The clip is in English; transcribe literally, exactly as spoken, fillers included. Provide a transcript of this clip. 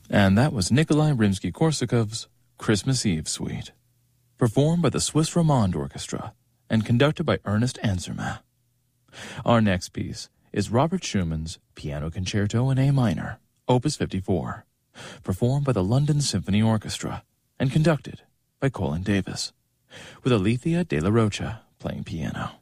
And that was Nikolai Rimsky-Korsakov's Christmas Eve Suite, performed by the Swiss Romande Orchestra and conducted by Ernest Ansermet. Our next piece is Robert Schumann's Piano Concerto in A minor, Opus fifty-four, performed by the London Symphony Orchestra and conducted by Colin Davis, with Alethea de la Rocha playing piano.